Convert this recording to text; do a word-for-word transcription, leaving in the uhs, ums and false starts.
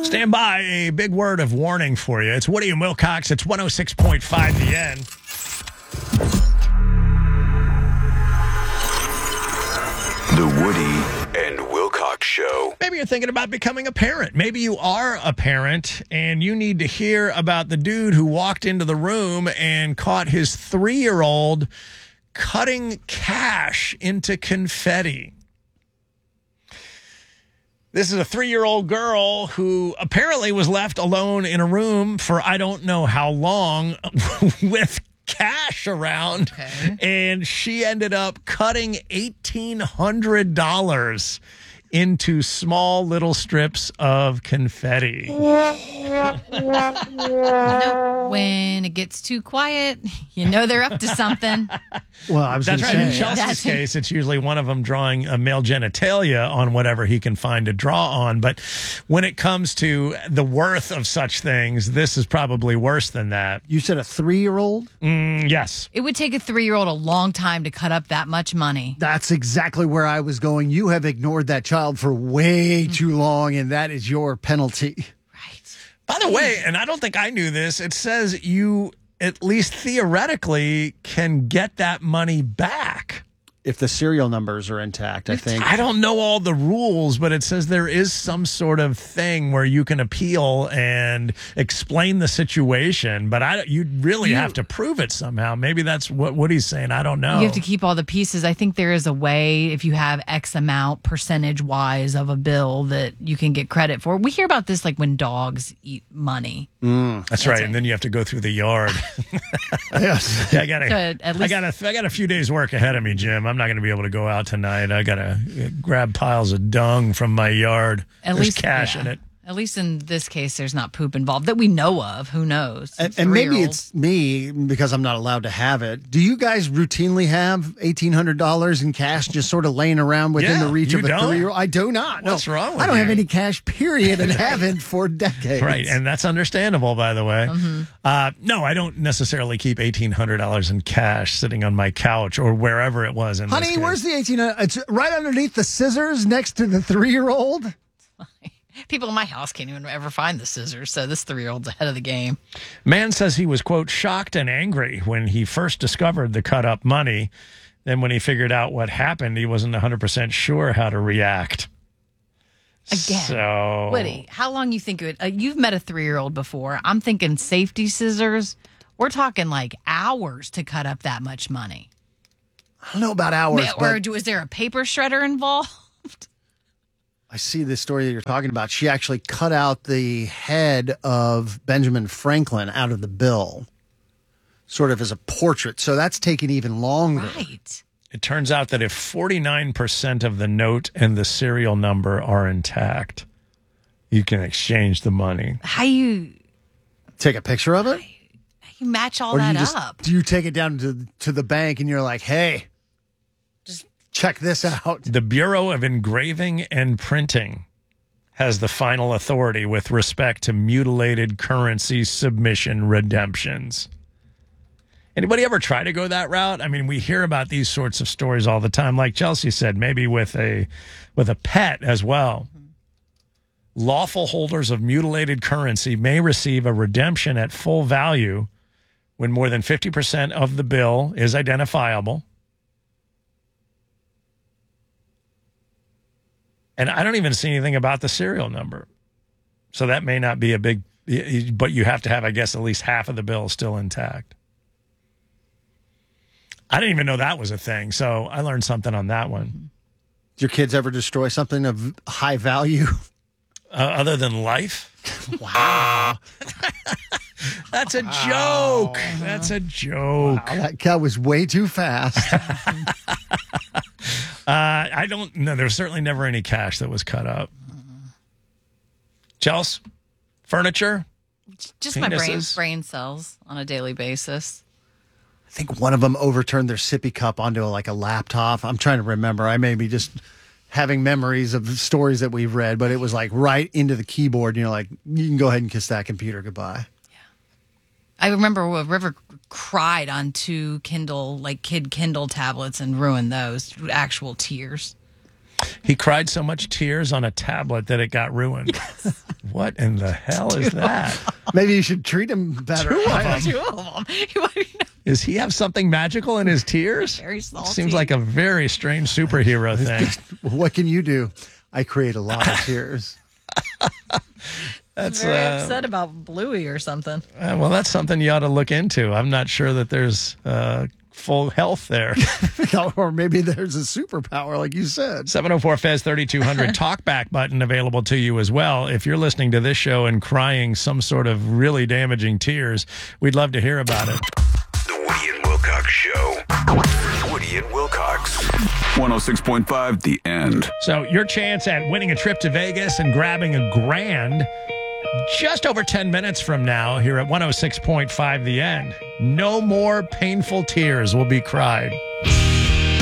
Stand by, a big word of warning for you. It's Woody and Wilcox. It's one oh six point five The End. The Woody and Wilcox Show. Maybe you're thinking about becoming a parent. Maybe you are a parent and you need to hear about the dude who walked into the room and caught his three-year-old cutting cash into confetti. This is a three-year-old girl who apparently was left alone in a room for I don't know how long with cash around. Okay. And she ended up cutting eighteen hundred dollars into small little strips of confetti. Nope. When it gets too quiet, you know they're up to something. Well, I was going That's to right. In say, Chelsea's That's- case, it's usually one of them drawing a male genitalia on whatever he can find to draw on. But when it comes to the worth of such things, this is probably worse than that. you said a three-year-old? Mm, yes. It would take a three-year-old a long time to cut up that much money. That's exactly where I was going. You have ignored that child for way too long, and that is your penalty. Right. By the way, and I don't think I knew this, it says you, at least theoretically, can get that money back. If the serial numbers are intact, I think. I don't know all the rules, but it says there is some sort of thing where you can appeal and explain the situation, but I you really You- have to prove it somehow. Maybe that's what Woody's saying. I don't know. You have to keep all the pieces. I think there is a way, if you have X amount percentage wise of a bill, that you can get credit for. We hear about this like when dogs eat money. That's right. And then you have to go through the yard. Yes. I got So at I least- got a, I got a few days work ahead of me, Jim. I'm not going to be able to go out tonight. I got to grab piles of dung from my yard. At There's least cash yeah. in it. At least in this case, there's not poop involved that we know of. Who knows? And, and maybe Three-year-old. it's me because I'm not allowed to have it. Do you guys routinely have eighteen hundred dollars in cash just sort of laying around within Yeah, the reach you of a don't? three-year-old? I do not. No. What's wrong with I don't you? have any cash, period, and haven't for decades. Right, and that's understandable, by the way. Mm-hmm. Uh, no, I don't necessarily keep eighteen hundred dollars in cash sitting on my couch or wherever it was. In this Honey, case. where's the eighteen hundred? It's right underneath the scissors next to the three-year-old. People in my house can't even ever find the scissors, so this three-year-old's ahead of the game. Man says he was, quote, shocked and angry when he first discovered the cut-up money. Then when he figured out what happened, he wasn't one hundred percent sure how to react. Again, So, Woody, how long you think it would? Uh, you've met a three-year-old before. I'm thinking safety scissors. We're talking like hours to cut up that much money. I don't know about hours, Ma- or but do, is there a paper shredder involved? I see this story that you're talking about. She actually cut out the head of Benjamin Franklin out of the bill, sort of as a portrait. So that's taken even longer. Right. it turns out that if forty-nine percent of the note and the serial number are intact, you can exchange the money. How you Take a picture of it? how you match all Or do that you just up? do you take it down to to the bank and you're like, hey, just check this out? The Bureau of Engraving and Printing has the final authority with respect to mutilated currency submission redemptions. Anybody ever try to go that route? I mean, we hear about these sorts of stories all the time. Like Chelsea said, maybe with a with a pet as well. Lawful holders of mutilated currency may receive a redemption at full value when more than fifty percent of the bill is identifiable. And I don't even see anything about the serial number. So that may not be a big, but you have to have, I guess, at least half of the bill still intact. I didn't even know that was a thing. So I learned something on that one. Do your kids ever destroy something of high value? Uh, other than life? Wow. That's a joke. That's a joke. That cat was way too fast. Uh, I don't know. There was certainly never any cash that was cut up. Chelsea? Furniture? Just my brain Penises. brain cells on a daily basis. I think one of them overturned their sippy cup onto like a laptop. I'm trying to remember. I may be just having memories of stories that we've read, but it was like right into the keyboard. And you're like, you can go ahead and kiss that computer goodbye. I remember a River cried on two Kindle, like kid Kindle tablets and ruined those. Actual tears. He cried so much tears on a tablet that it got ruined. What in the hell is that? Maybe you should treat him better. Two of I- them. Two of them. You might be Does he have something magical in his tears? very salty. Seems like a very strange superhero thing. What can you do? I create a lot of tears. That's very uh, upset about Bluey or something. uh, well, that's something you ought to look into. I'm not sure that there's uh, full health there. Or maybe there's a superpower, like you said. seven oh four F E Z thirty-two hundred talkback button available to you as well. If you're listening to this show and crying some sort of really damaging tears, we'd love to hear about it. The Woody and Wilcox Show. Woody and Wilcox. one oh six point five The End. So your chance at winning a trip to Vegas and grabbing a grand just over ten minutes from now here at one oh six point five The End. No more painful tears will be cried.